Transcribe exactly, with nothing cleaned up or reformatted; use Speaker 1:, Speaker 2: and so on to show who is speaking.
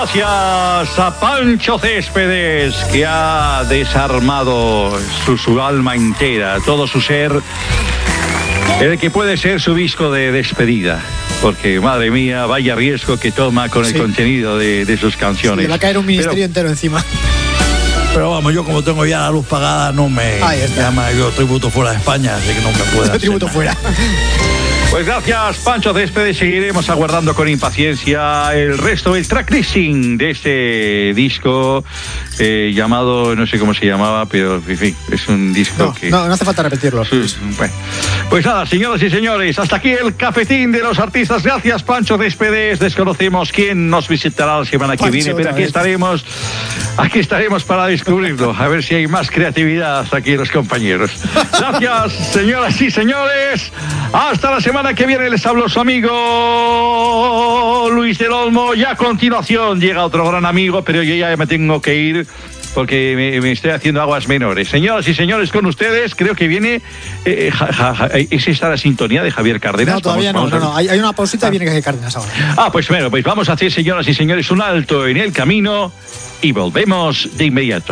Speaker 1: Gracias a Pancho Céspedes, que ha desarmado su, su alma entera, todo su ser, el que puede ser su disco de despedida. Porque, madre mía, vaya riesgo que toma con el sí. contenido de, de sus canciones. Sí,
Speaker 2: le va a caer un ministerio Pero, entero encima.
Speaker 3: Pero vamos, yo como tengo ya la luz pagada, no me llama yo tributo fuera de España, así que no me puedo hacer
Speaker 2: tributo
Speaker 3: nada.
Speaker 2: fuera.
Speaker 1: Pues gracias, Pancho Céspedes. Seguiremos aguardando con impaciencia el resto del tracklisting de este disco eh, llamado, no sé cómo se llamaba, pero en fin, es un disco
Speaker 2: no,
Speaker 1: que...
Speaker 2: No, no hace falta repetirlo.
Speaker 1: Sí, bueno. Pues nada, señoras y señores, hasta aquí el cafetín de los artistas. Gracias, Pancho Céspedes. Desconocemos quién nos visitará la semana que
Speaker 2: Pancho,
Speaker 1: viene, pero aquí
Speaker 2: vez.
Speaker 1: estaremos, aquí estaremos para descubrirlo, a ver si hay más creatividad aquí los compañeros. Gracias, señoras y señores. Hasta la semana que viene. Les hablo su amigo Luis del Olmo. Y a continuación llega otro gran amigo, pero yo ya me tengo que ir porque me, me estoy haciendo aguas menores. Señoras y señores, con ustedes creo que viene eh, ja, ja, ja, ¿es esta la sintonía de Javier Cárdenas?
Speaker 2: No, todavía
Speaker 1: vamos,
Speaker 2: no,
Speaker 1: vamos
Speaker 2: no, no, hay, hay una pausita y viene Javier Cárdenas ahora.
Speaker 1: Ah, pues bueno, pues vamos a hacer, señoras y señores, un alto en el camino y volvemos de inmediato.